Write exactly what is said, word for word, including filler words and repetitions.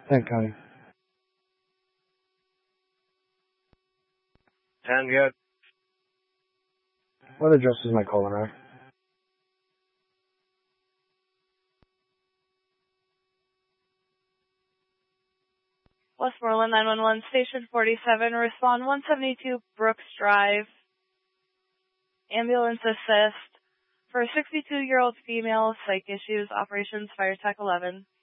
Thank County. ten, good. What address is my caller at? Westmoreland nine one one, Station forty-seven, respond one seventy-two Brooks Drive. Ambulance assist for a sixty-two-year-old female, psych issues, operations, fire tech eleven.